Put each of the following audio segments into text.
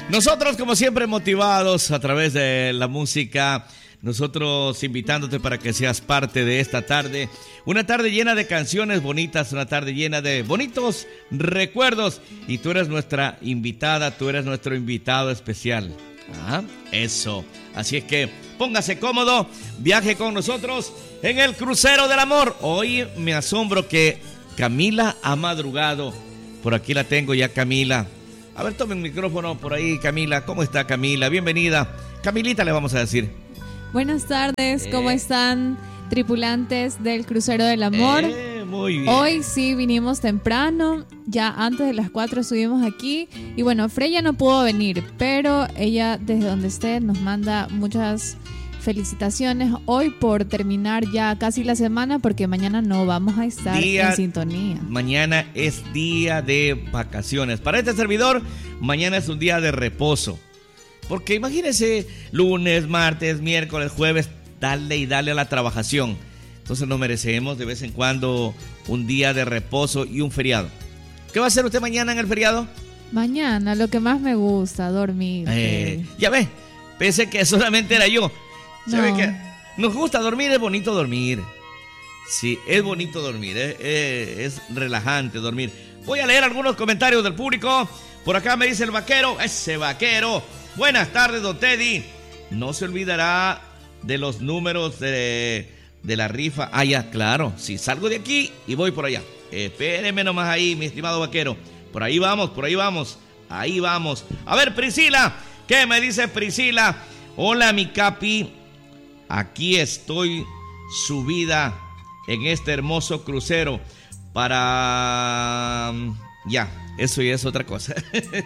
Nosotros, como siempre, motivados a través de la música, nosotros invitándote para que seas parte de esta tarde. Una tarde llena de canciones bonitas, una tarde llena de bonitos recuerdos. Y tú eres nuestra invitada, tú eres nuestro invitado especial. Ah, eso. Así es que póngase cómodo, viaje con nosotros en el crucero del amor. Hoy me asombro que Camila ha madrugado. Por aquí la tengo ya, Camila. A ver, tome el micrófono por ahí, Camila. ¿Cómo está, Camila? Bienvenida. Camilita le vamos a decir. Buenas tardes, ¿cómo están, tripulantes del Crucero del Amor? Muy bien. Hoy sí vinimos temprano, ya antes de las 4 estuvimos aquí. Y bueno, Freya no pudo venir, pero ella desde donde esté nos manda muchas felicitaciones hoy por terminar ya casi la semana, porque mañana no vamos a estar en sintonía. Mañana es día de vacaciones. Para este servidor, mañana es un día de reposo. Porque imagínense, lunes, martes, miércoles, jueves, dale y dale a la trabajación. Entonces nos merecemos de vez en cuando un día de reposo y un feriado. ¿Qué va a hacer usted mañana en el feriado? Mañana, lo que más me gusta, dormir. Ya ve, pensé que solamente era yo. Se ve que nos gusta dormir, es bonito dormir. Sí, es bonito dormir, es relajante dormir. Voy a leer algunos comentarios del público. Por acá me dice el vaquero, ese vaquero. Buenas tardes, don Teddy. No se olvidará de los números de la rifa. Ah, ya, claro. Si salgo de aquí y voy por allá. Espéreme nomás ahí, mi estimado vaquero. Por ahí vamos, por ahí vamos. Ahí vamos. A ver, Priscila. ¿Qué me dice Priscila? Hola, mi capi. Aquí estoy subida en este hermoso crucero para... Ya, eso ya es otra cosa.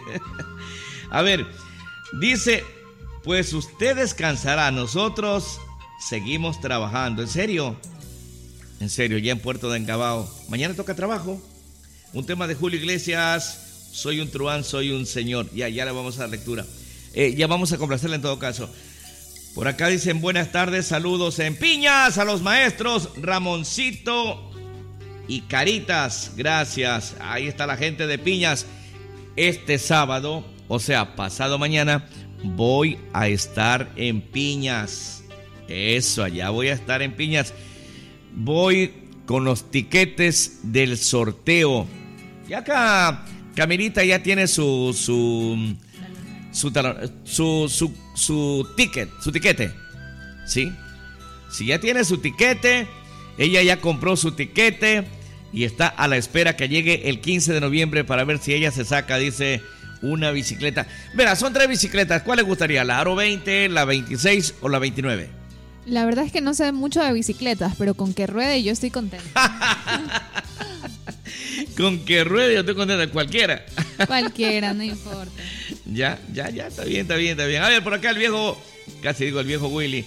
A ver, dice, pues usted descansará, nosotros seguimos trabajando. ¿En serio? En serio, ya en Puerto de Encabao. Mañana toca trabajo. Un tema de Julio Iglesias, soy un truán, soy un señor. Ya le vamos a dar lectura. Ya vamos a complacerle en todo caso. Por acá dicen buenas tardes, saludos en Piñas a los maestros Ramoncito y Caritas. Gracias. Ahí está la gente de Piñas. Este sábado, o sea, pasado mañana, voy a estar en Piñas. Eso, allá voy a estar en Piñas. Voy con los tiquetes del sorteo. Y acá Camilita ya tiene su tiquete, ¿sí? Si ya tiene su tiquete, ella ya compró su tiquete y está a la espera que llegue el 15 de noviembre para ver si ella se saca, dice, una bicicleta. Verá, son 3 bicicletas, ¿cuál le gustaría? ¿La Aro 20, la 26 o la 29? La verdad es que no sé mucho de bicicletas, pero con que ruede yo estoy contenta. Con que ruede yo estoy contenta, cualquiera. Cualquiera, no importa. Ya, está bien. A ver, por acá el viejo, casi digo el viejo Willy.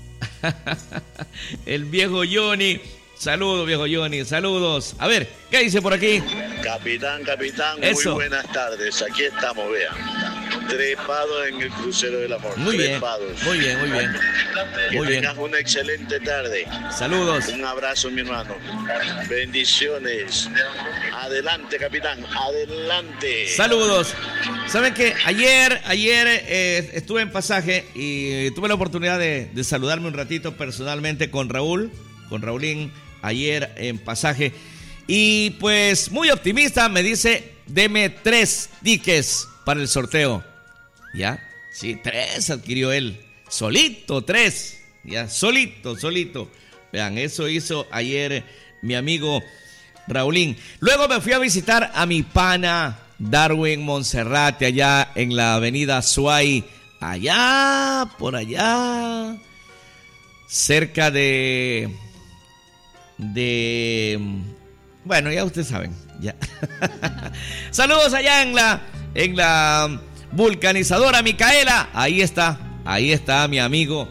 El viejo Johnny. Saludos, viejo Johnny, saludos. A ver, ¿qué dice por aquí? Capitán, eso. Muy buenas tardes. Aquí estamos, vean. Trepados en el crucero del amor. Muy bien, muy bien. Que tengas una excelente tarde. Saludos. Un abrazo, mi hermano. Bendiciones. Adelante, capitán, adelante. Saludos. ¿Saben qué? Ayer estuve en pasaje y tuve la oportunidad de saludarme un ratito personalmente con Raulín, ayer en pasaje. Y pues muy optimista, me dice, deme 3 tickets para el sorteo. ¿Ya? Sí, 3 adquirió él. Solito, 3. Ya, solito. Vean, eso hizo ayer mi amigo Raulín. Luego me fui a visitar a mi pana Darwin Monserrate allá en la avenida Suay. Allá, por allá, cerca de bueno, ya ustedes saben, ya. Saludos allá en la vulcanizadora Micaela. Ahí está mi amigo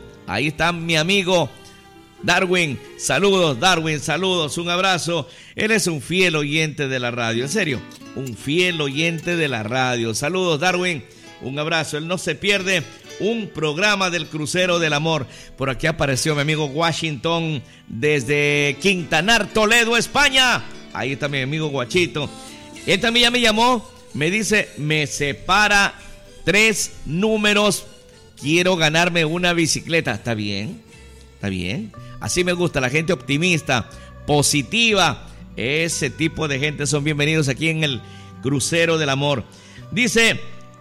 Darwin. Saludos, Darwin, saludos, un abrazo. Él es un fiel oyente de la radio, en serio, un fiel oyente de la radio. Saludos, Darwin, un abrazo. Él no se pierde un programa del Crucero del Amor. Por aquí apareció mi amigo Washington desde Quintanar, Toledo, España. Ahí está mi amigo Guachito. Él también ya me llamó, me dice, me separa 3 números. Quiero ganarme una bicicleta. Está bien, está bien. Así me gusta, la gente optimista, positiva. Ese tipo de gente son bienvenidos aquí en el Crucero del Amor. Dice,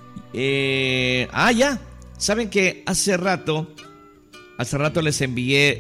ya, saben que hace rato les envié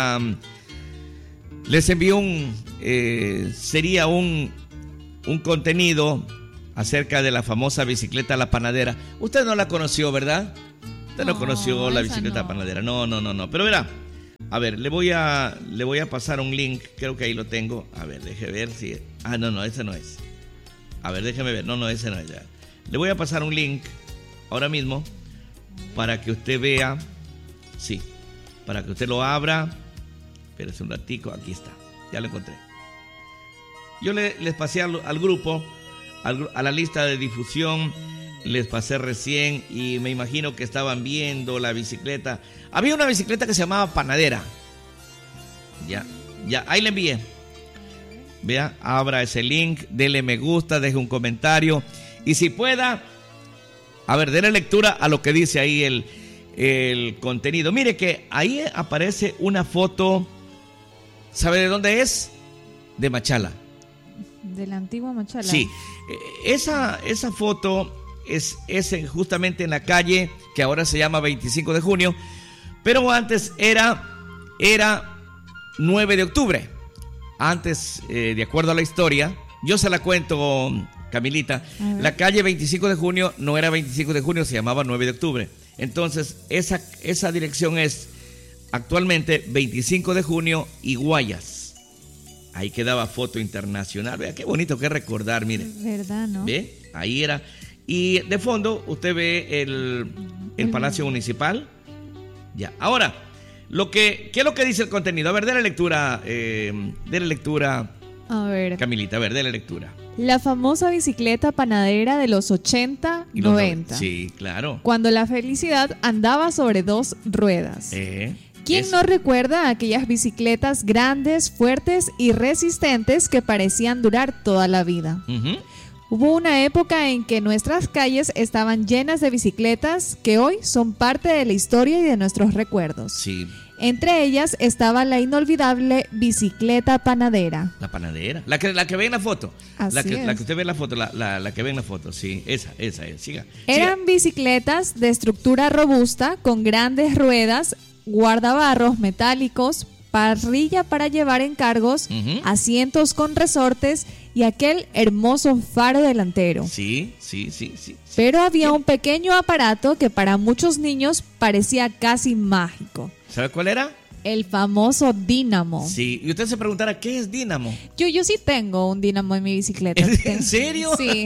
sería un contenido acerca de la famosa bicicleta La Panadera. Usted no la conoció, ¿verdad? Usted no conoció la bicicleta Panadera. No. Pero verá, a ver, le voy a pasar un link. Creo que ahí lo tengo. A ver, déjeme ver si... no, ese no es. A ver, déjeme ver. No, ese no es. Ya. Le voy a pasar un link ahora mismo para que usted vea. Sí, para que usted lo abra. Espérese un ratico. Aquí está. Ya lo encontré. Yo les pasé al grupo, a la lista de difusión. Les pasé recién y me imagino que estaban viendo la bicicleta. Había una bicicleta que se llamaba Panadera. Ya, ahí le envié. Vea, abra ese link, dele me gusta, deje un comentario. Y si pueda, a ver, dele lectura a lo que dice ahí el contenido. Mire que ahí aparece una foto. ¿Sabe de dónde es? De Machala. De la antigua Machala. Sí, esa foto es justamente en la calle que ahora se llama 25 de junio, pero antes era 9 de octubre. Antes, de acuerdo a la historia, yo se la cuento, Camilita, la calle 25 de junio no era 25 de junio, se llamaba 9 de octubre. Entonces, esa dirección es actualmente 25 de junio y Guayas. Ahí quedaba Foto Internacional. Vea qué bonito que recordar, mire. ¿Verdad, no? ¿Ve? Ahí era. Y de fondo usted ve el Palacio Municipal. Ya. Ahora, ¿qué es lo que dice el contenido? A ver, dele lectura. A ver. Camilita, a ver, dele lectura. La famosa bicicleta panadera de los 80, 90. Sí, claro. Cuando la felicidad andaba sobre 2 ruedas. ¿Quién no recuerda aquellas bicicletas grandes, fuertes y resistentes que parecían durar toda la vida? Hubo una época en que nuestras calles estaban llenas de bicicletas que hoy son parte de la historia y de nuestros recuerdos. Sí. Entre ellas estaba la inolvidable bicicleta panadera. La panadera. La que ve en la foto. La que usted ve en la foto. La que ve en la foto. Sí, esa es. Siga. Eran bicicletas de estructura robusta con grandes ruedas, guardabarros metálicos, parrilla para llevar encargos, asientos con resortes y aquel hermoso faro delantero. Sí. Pero había un pequeño aparato que para muchos niños parecía casi mágico. ¿Sabe cuál era? El famoso dínamo. Sí, y usted se preguntará, ¿qué es dínamo? Yo sí tengo un dínamo en mi bicicleta. ¿En serio? Sí.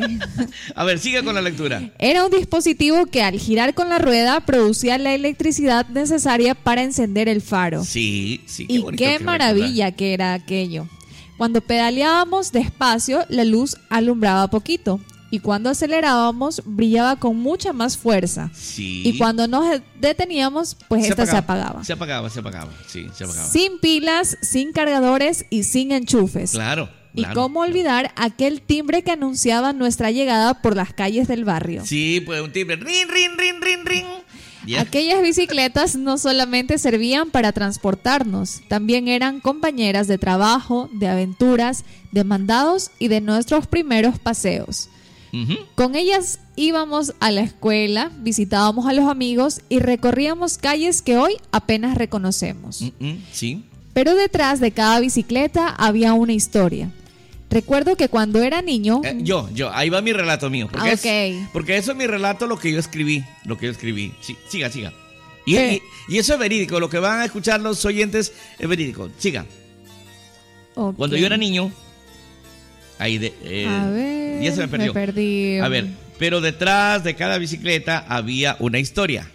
A ver, siga con la lectura. Era un dispositivo que al girar con la rueda producía la electricidad necesaria para encender el faro. Sí. Y qué maravilla que era aquello. Cuando pedaleábamos despacio, la luz alumbraba poquito. Y cuando acelerábamos, brillaba con mucha más fuerza. Sí. Y cuando nos deteníamos, pues se apagaba. Se apagaba. Sí, se apagaba. Sin pilas, sin cargadores y sin enchufes. Claro. Y cómo olvidar aquel timbre que anunciaba nuestra llegada por las calles del barrio. Sí, pues un timbre. Rin, rin, rin, rin, rin. Yeah. Aquellas bicicletas no solamente servían para transportarnos, también eran compañeras de trabajo, de aventuras, de mandados y de nuestros primeros paseos. Con ellas íbamos a la escuela, visitábamos a los amigos y recorríamos calles que hoy apenas reconocemos. Sí. Pero detrás de cada bicicleta había una historia. Recuerdo que cuando era niño... ahí va mi relato mío. Porque eso es mi relato, lo que yo escribí. Sí, siga. Y eso es verídico, lo que van a escuchar los oyentes es verídico. Siga. Okay. Cuando yo era niño... a ver, ya se me perdió. Me perdí. A ver, pero detrás de cada bicicleta había una historia.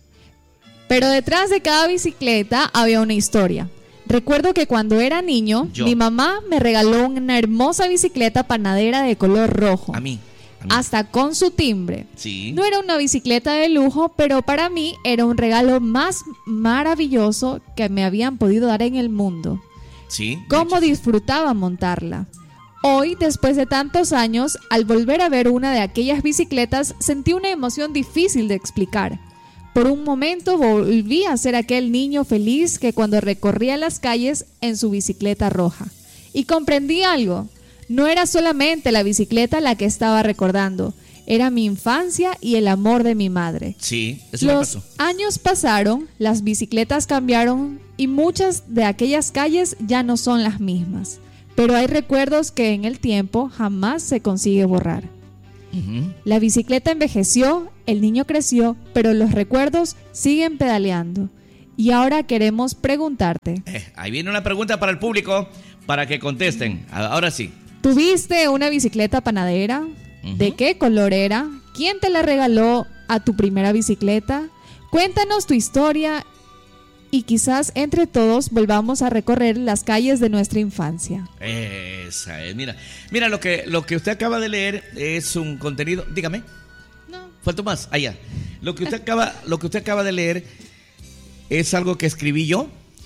Recuerdo que cuando era niño, mi mamá me regaló una hermosa bicicleta panadera de color rojo. A mí. Hasta con su timbre. Sí. No era una bicicleta de lujo, pero para mí era un regalo más maravilloso que me habían podido dar en el mundo. Sí. ¿Cómo disfrutaba montarla? Hoy, después de tantos años, al volver a ver una de aquellas bicicletas, sentí una emoción difícil de explicar. Por un momento volví a ser aquel niño feliz que cuando recorría las calles en su bicicleta roja. Y comprendí algo. No era solamente la bicicleta la que estaba recordando. Era mi infancia y el amor de mi madre. Sí, eso me pasó. Los años pasaron, las bicicletas cambiaron y muchas de aquellas calles ya no son las mismas. Pero hay recuerdos que en el tiempo jamás se consigue borrar. La bicicleta envejeció, el niño creció, pero los recuerdos siguen pedaleando. Y ahora queremos preguntarte. Ahí viene una pregunta para el público, para que contesten. Ahora sí. ¿Tuviste una bicicleta panadera? ¿De qué color era? ¿Quién te la regaló a tu primera bicicleta? Cuéntanos tu historia y quizás entre todos volvamos a recorrer las calles de nuestra infancia. Esa es, mira lo que usted acaba de leer es un contenido, dígame. No. Falta más, allá. Lo que usted acaba de leer es algo que escribí yo.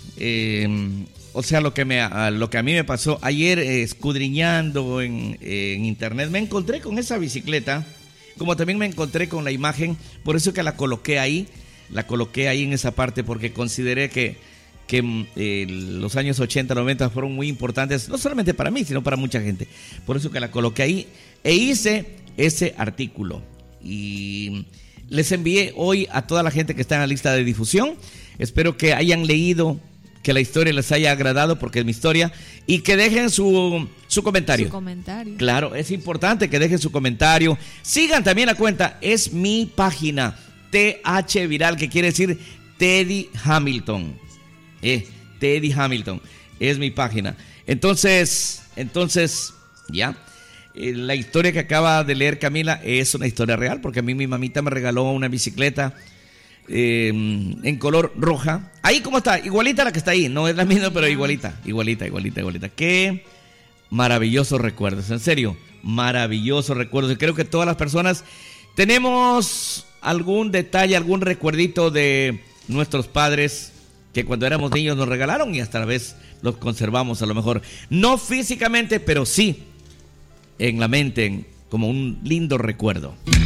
O sea, lo que a mí me pasó ayer escudriñando en internet, me encontré con esa bicicleta, como también me encontré con la imagen, por eso que la coloqué ahí en esa parte, porque consideré que los años 80, 90 fueron muy importantes, no solamente para mí, sino para mucha gente. Por eso que la coloqué ahí e hice ese artículo. Y les envié hoy a toda la gente que está en la lista de difusión. Espero que hayan leído, que la historia les haya agradado, porque es mi historia, y que dejen su comentario. Su comentario. Claro, es importante que dejen su comentario. Sigan también la cuenta, es mi página, TH Viral, que quiere decir Teddy Hamilton. Teddy Hamilton, es mi página. Entonces, ya. La historia que acaba de leer Camila es una historia real, porque a mí mi mamita me regaló una bicicleta en color roja. Ahí como está, igualita a la que está ahí. No es la misma, pero igualita. Qué maravillosos recuerdos, en serio, maravillosos recuerdos. Y creo que todas las personas tenemos algún detalle, algún recuerdito de nuestros padres que cuando éramos niños nos regalaron y hasta la vez los conservamos, a lo mejor no físicamente, pero sí en la mente, como un lindo recuerdo.